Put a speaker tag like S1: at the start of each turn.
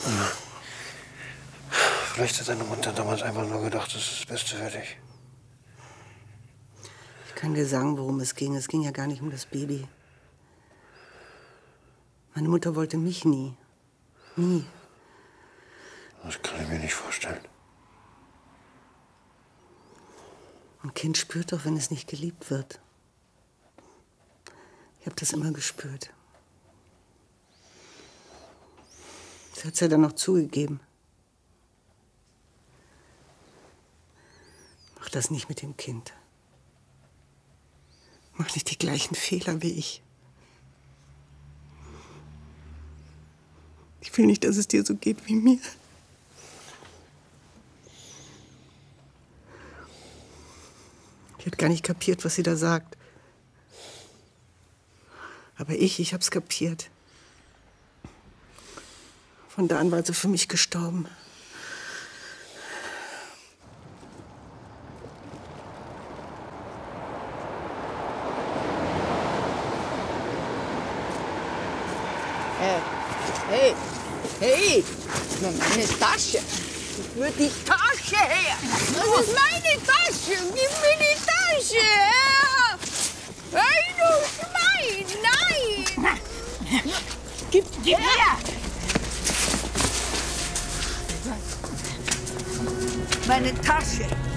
S1: Vielleicht hat deine Mutter damals einfach nur gedacht, das ist das Beste für dich.
S2: Ich kann dir sagen, worum es ging. Es ging ja gar nicht um das Baby. Meine Mutter wollte mich nie. Nie.
S1: Das kann ich mir nicht vorstellen.
S2: Ein Kind spürt doch, wenn es nicht geliebt wird. Ich habe das immer gespürt. Sie hat es ja dann noch zugegeben. Mach das nicht mit dem Kind. Mach nicht die gleichen Fehler wie ich. Ich will nicht, dass es dir so geht wie mir. Die hat gar nicht kapiert, was sie da sagt. Aber ich hab's kapiert. Von da an war sie für mich gestorben.
S3: Hey, meine Tasche. Gib mir die Tasche her. Das ist meine Tasche. Gib mir die Tasche her. Hey, du Schwein, nein. Gib her. Meine Tasche.